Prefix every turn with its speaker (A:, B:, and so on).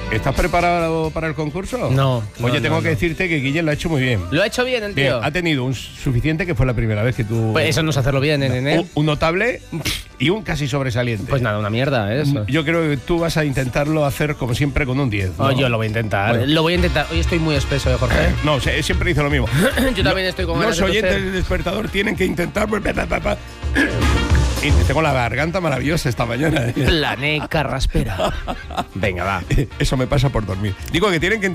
A: ¿Estás preparado para el concurso?
B: No.
A: Oye, tengo que decirte que Guille lo ha hecho muy bien.
B: Lo ha hecho bien el tío.
A: Bien, ha tenido un suficiente, que fue la primera vez que tú...
B: Pues eso no es hacerlo bien, nene.
A: Un notable y un casi sobresaliente.
B: Pues nada, una mierda eso.
A: Yo creo que tú vas a intentarlo hacer como siempre con un 10, ¿no?
B: Oh, yo lo voy a intentar.
A: Bueno.
B: Lo voy a intentar. Hoy estoy muy espeso, Jorge.
A: No, siempre dice lo mismo.
B: Yo también estoy con ganas
A: Los
B: de
A: oyentes
B: toser.
A: del despertador tienen que intentar... Y tengo la garganta maravillosa esta mañana.
B: La neca raspera. Venga, va.
A: Eso me pasa por dormir. Digo que tienen que